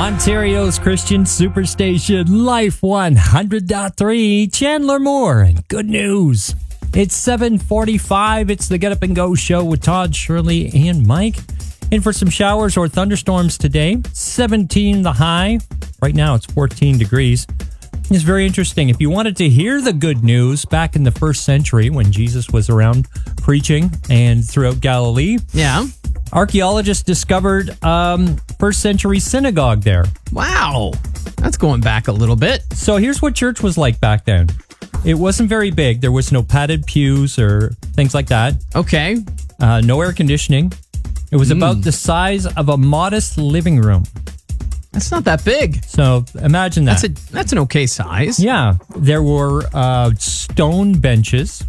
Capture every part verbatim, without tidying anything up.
Ontario's Christian Superstation, Life one hundred point three, Chandler Moore, and good news. It's seven forty-five. It's the Get Up and Go show with Todd, Shirley, and Mike. In for some showers or thunderstorms today. seventeen the high. Right now it's fourteen degrees. It's very interesting. If you wanted to hear the good news back in the first century when Jesus was around preaching and throughout Galilee. Yeah. Archaeologists discovered um, first century synagogue there. Wow. That's going back a little bit. So here's what church was like back then. It wasn't very big. There was no padded pews or things like that. Okay. Uh, no air conditioning. It was mm. about the size of a modest living room. That's not that big. So imagine that. That's a that's an okay size. Yeah. There were uh, stone benches.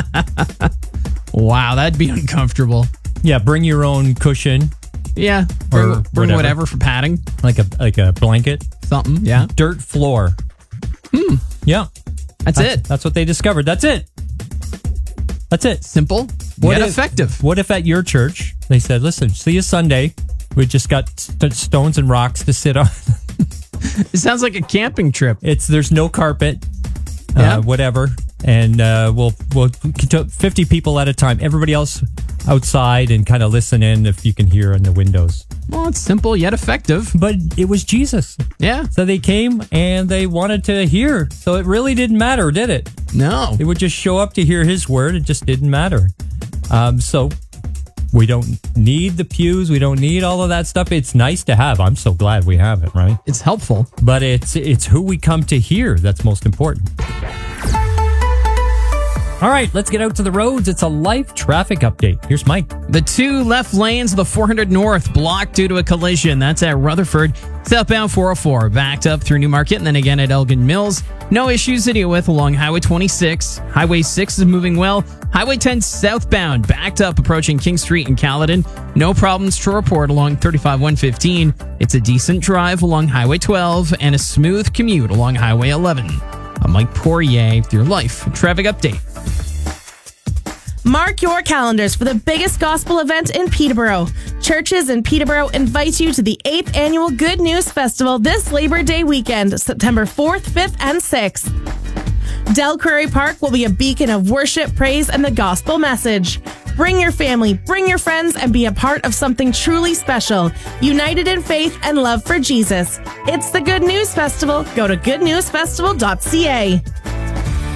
Wow, that'd be uncomfortable. Yeah, bring your own cushion. Yeah, bring, or bring whatever. whatever for padding. Like a like a blanket. Something, yeah. Dirt floor. Hmm. Yeah. That's, that's it. That's what they discovered. That's it. That's it. Simple, what yet if, effective. What if at your church they said, listen, see you Sunday. We just got st- stones and rocks to sit on. It sounds like a camping trip. It's There's no carpet, yeah. uh, whatever. And uh, we'll, we'll fifty people at a time. Everybody else outside and kind of listen in if you can hear in the windows. Well, it's simple yet effective. But it was Jesus. Yeah. So they came and they wanted to hear. So it really didn't matter, did it? No. They would just show up to hear his word. It just didn't matter. Um, so we don't need the pews. We don't need all of that stuff. It's nice to have. I'm so glad we have it, right? It's helpful. But it's it's who we come to hear that's most important. All right, let's get out to the roads. It's a live traffic update. Here's Mike. The two left lanes of the four hundred North blocked due to a collision. That's at Rutherford. Southbound four oh four backed up through Newmarket and then again at Elgin Mills. No issues to deal with along Highway twenty-six. Highway six is moving well. Highway ten southbound backed up approaching King Street in Caledon. No problems to report along thirty-five one fifteen. It's a decent drive along Highway twelve and a smooth commute along Highway eleven. I'm Mike Poirier with your Life Traffic Update. Mark your calendars for the biggest gospel event in Peterborough. Churches in Peterborough invite you to the eighth Annual Good News Festival this Labor Day weekend, September fourth, fifth, and sixth. Del Prairie Park will be a beacon of worship, praise, and the gospel message. Bring your family, bring your friends, and be a part of something truly special, united in faith and love for Jesus. It's the Good News Festival. Go to good news festival dot c a.